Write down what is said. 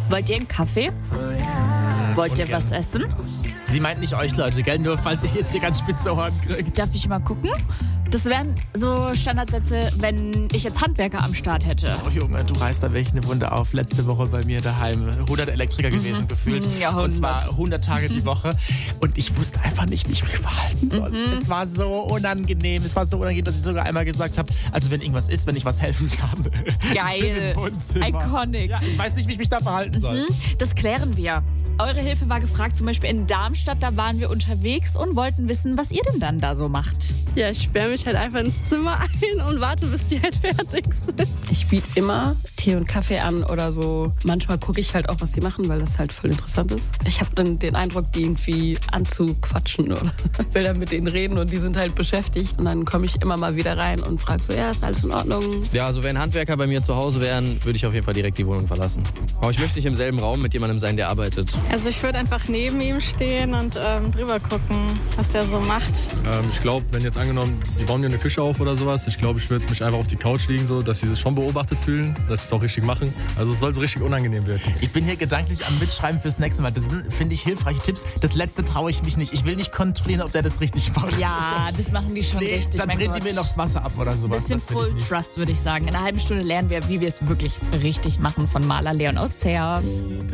Wollt ihr einen Kaffee? Wollt ihr was essen? Sie meint nicht euch, Leute, gell? Nur falls ihr jetzt hier ganz spitze Ohren kriegt. Darf ich mal gucken? Das wären so Standardsätze, wenn ich jetzt Handwerker am Start hätte. Oh Junge, du reißt da wirklich eine Wunde auf. Letzte Woche bei mir daheim 100 Elektriker gewesen gefühlt. Ja, 100. Und zwar 100 Tage die Woche. Und ich wusste einfach nicht, wie ich mich verhalten soll. Es war so unangenehm. Es war so unangenehm, dass ich sogar einmal gesagt habe, also wenn irgendwas ist, wenn ich was helfen kann. Geil. Ich bin im Wohnzimmer. Iconic. Ja, ich weiß nicht, wie ich mich da verhalten soll. Das klären wir. Eure Hilfe war gefragt, zum Beispiel in Darmstadt, da waren wir unterwegs und wollten wissen, was ihr denn dann da so macht. Ja, ich sperre mich halt einfach ins Zimmer ein und warte, bis die halt fertig sind. Ich biete immer Tee und Kaffee an oder so. Manchmal gucke ich halt auch, was sie machen, weil das halt voll interessant ist. Ich habe dann den Eindruck, die irgendwie anzuquatschen oder will dann mit denen reden und die sind halt beschäftigt. Und dann komme ich immer mal wieder rein und frage so, ja, ist alles in Ordnung? Ja, also wenn Handwerker bei mir zu Hause wären, würde ich auf jeden Fall direkt die Wohnung verlassen. Aber ich möchte nicht im selben Raum mit jemandem sein, der arbeitet. Also ich würde einfach neben ihm stehen und drüber gucken, was der so macht. Ich glaube, wenn jetzt angenommen, die bauen mir eine Küche auf oder sowas, ich glaube, ich würde mich einfach auf die Couch legen, so, dass sie sich schon beobachtet fühlen, dass sie es auch richtig machen. Also es soll so richtig unangenehm wirken. Ich bin hier gedanklich am Mitschreiben fürs nächste Mal. Das sind, finde ich, hilfreiche Tipps. Das letzte traue ich mich nicht. Ich will nicht kontrollieren, ob der das richtig macht. Ja, das machen die schon richtig. Dann mein drehen die Gott. mir noch das Wasser ab oder sowas. Bisschen Das will ich Full nicht. Trust, würde ich sagen. In einer halben Stunde lernen wir, wie wir es wirklich richtig machen von Maler Leon aus Zehr.